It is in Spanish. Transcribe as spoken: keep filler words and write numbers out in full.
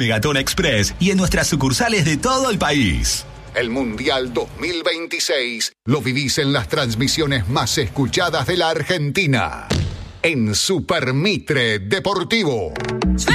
Megatón Express y en nuestras sucursales de todo el país. El Mundial dos mil veintiséis lo vivís en las transmisiones más escuchadas de la Argentina. En Super Mitre Deportivo.